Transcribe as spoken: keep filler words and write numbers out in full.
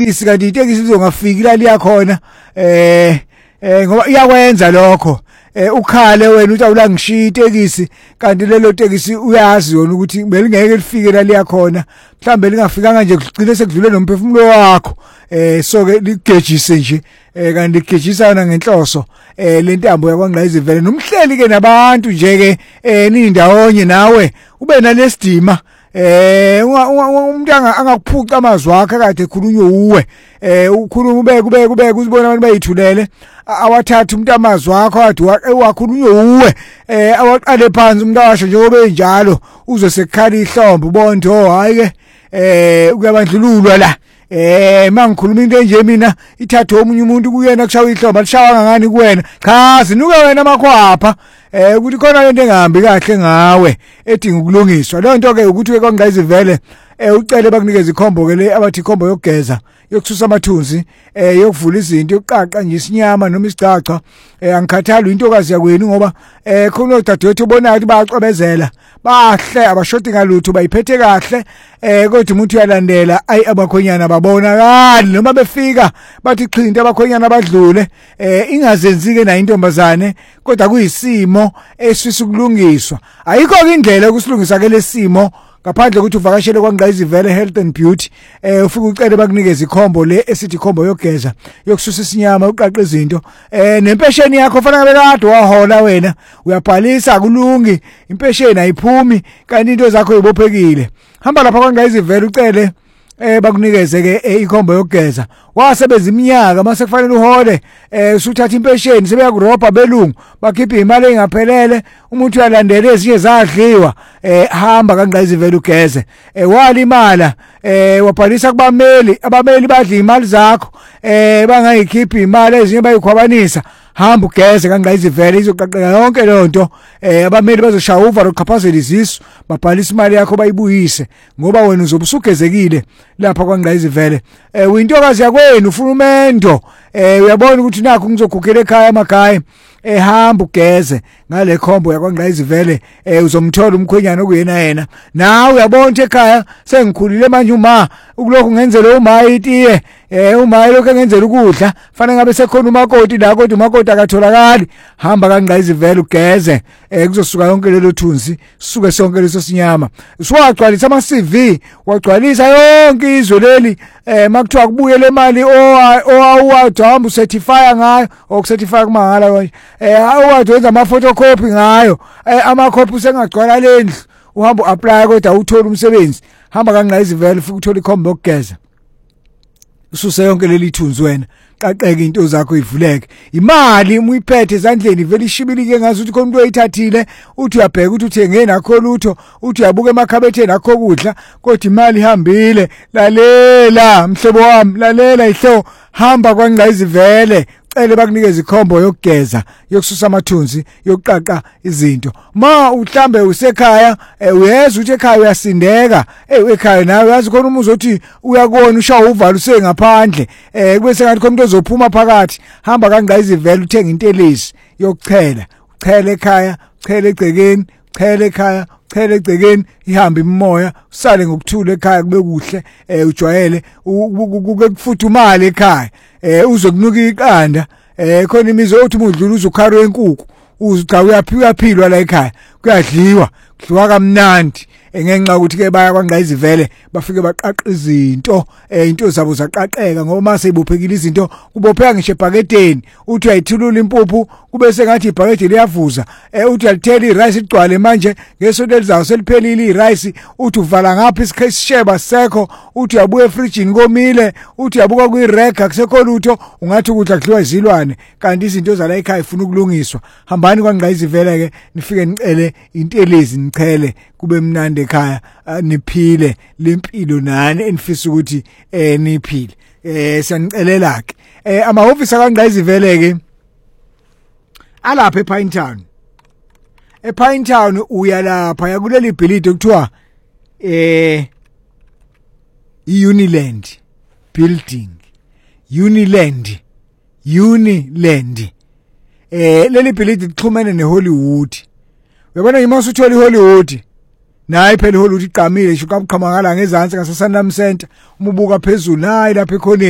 itekisi kanti itekisi izongafiki la liya khona eh eh ngoba iyakwenza lokho eh ukhale wena uthi awulangishiya itekisi kanti lelo tekisi uyazi yona ukuthi belingeke lifike la liya khona mhlambe lingafikanga nje kugcine sekudlule nomphefumulo wakho eh so ke ligejise nje eh kanti ligejisana ngenhloso eh lentambo yakwaNgqayizivele nomhleli ke nabantu nje ke eh nindawonye nawe ube nalesidima eh umuntu angakuphuca amazwi akhe kade ekhulunywe uwe eh ukhuluma ubeke ubeke ubeke uzibona abantu bayithulele awathatha umuntu amazwi akho athi wakhulunywe uwe eh awaqale phansi umuntu awasho njengoba enjalo uze sekukhala ihlombe ubonto hayi ke eh kuyabandlululwa la eh mangikhuluma into enje mina ithathe omunye umuntu kuyena kushawa ihlombe alishawa ngani kuwena cha sinuke wena makhwapha eh ukuthi khona lento engahambi kahle ngawe edinga ukulungiswa le nto ke ukuthi kwaNgqayizivele eh ucele bakunikeza ikhombo ke le abathi ikhombo yokugeza yokususa amathunzi eh yokuvula izinto yokuqaqa nje isinyama noma isigaca eh angikhathali intokazi yakwenu ngoba eh khona odadewethu obonayo ukuthi bayacobezela bahle abashoti ngalutho bayiphethe kahle eh kodwa umuntu uyalandela ayi abakhonyana babonakali noma befika bathi qhinta abakhonyana badlule eh ingazenzike na intombazane kodwa kuyisimo esifisa ukulungiswa ayikho indlela yokusilungisa ke lesimo ngaphandle ukuthi uvakashele kwaNgqayizivele Health and Beauty eh ufike ucele bakunikeza ikhombo le esithi ikhombo yogeza yokususa isinyama uqaqa izinto eh nempesheni yakho fanele bekade wahola wena uyabhalisa akulungi impesheni ayiphumi kanti into zakho ibophekile hamba lapha kwaNgqayizivele ucele eh bakunikeze ke ikhombo yogeza wasebenza iminyaka mase kufanele uhole eh usuthatha impesheni sebeyakurobha belungu bakhipha imali engaphelele umuntu uyalandela ezinye zadliwa eh hamba kaNgqayizivele ugeze eh walimala eh wabhalisa kubameli abameli badla imali zakho eh bangayikhipha imali ezinye bayikhwabanisa hamba ugeze kaNgqayizivele izoqaqeka yonke lonto eh abameli bazoshaya uva loqhaphazela izisu babhalisa imali yakho bayibuyise ngoba wena uzobe usugezekile lapha kwaNgqayizivele eh uyintokazi yakwenu ufuna umendo eh uyabona ukuthi nakho ngizokhukhela ekhaya emakhaya ehamba ugeze ngale khombo yakwaNgqayizivele eh uzomthola umkhwenyana okuyena yena nawe uyabona ukuthi ekhaya sengikhulile manje uma ukulokhu ngenzele uma itiye eh uma lokho engenzela ukudla fanele ngabe sekhona umakoti la kodwa umakoti akatholakali hamba kaNgqayizivele ugeze eh kuzosuka yonke lelo thunzi suke sonke leso sinyama usuwagcwalisa ama C V wagcwalisa yonke izwe leli eh makuthiwa kubuye le mali owawathi hamba ucertify ngayo okucertify kumangala konje eh awathi wenza ama photocopy ngayo eh ama copy usengagcwala lendlu uhamba apply kodwa uthola umsebenzi hamba kaNgqayizivele ufike uthola ikhombo yokugeza ususe yonke leli thunzi wena qaqeke into zakho ivuleke imali umuyiphethe ezandleni vele ishibilike ngazi ukuthi khona umuntu oyithathile uthi uyabheka ukuthi uthenge nakho lutho uthi uyabuka emakhabetheni nakho kudla kodwa imali ihambile lalela mhlobo wami lalela ihlo hamba kwaNgqayizivele cele bakunikeza ikhombo yokugeza yokususa amathunzi yokuqaqa izinto ma uhlambe usekhaya uyeza ukuthi ekhaya uyasindeka eh ekhaya nawe uyazi khona umuzi othi uyakona ushawa uvalo usengaphandle eh kube sengathi khona umuntu ozophuma phakathi hamba kaNgqayizivele uthenga intelisi yokuchela uchela ekhaya uchela egcekeni uchela ekhaya uchela egcekeni ihamba imimoya usale ngokuthula ekhaya kube kuhle eh ujwayele ukufudumala ekhaya eh uzokunuka iqanda eh khona imizo othi umudlula uzukharo wenkukhu uzicha uyaphiwa philwa la ekhaya kuyadliwa kudliwa kamnandi engenxa ukuthi ke baya kwaNgqayizivele bafike baqaqa izinto eh into zabo zaqaqeka ngoba mase ibophekile izinto kubopheka ngisho ebhaketeni uthi uyayithulula impuphu kube sengathi ibhakede liyavuza eh uthi uyalithela irice igcwale manje ngesonto elizayo seliphelile irice uthi uvala ngapha isikhesheba sekho uthi uyabuya efrijini komile uthi uyabuka kuyirega kusekho lutho ungathi ukudla kudliwa izilwane kanti izinto zala ekhaya ifuna ukulungiswa hambani kwaNgqayizivele ke nifike nicele intelezi nichele kube mnandi ekhaya niphile lempilo nani enifisa ukuthi eh niphile eh siyanicelela ke eh amahhovisi kaNgqayizivele ke alapha ePinetown ePinetown uya lapha yakuleli bhilidi okuthiwa eh iUniland building Uniland Uniland eh leli bhilidi lixhumene neHollywood uyabona imase uthola iHollywood nayi phela iHollywood iqamile nje uqhamuqhamangala ngezantsi ngaseSanlam Center umubuka phezulu nayi lapha ekhona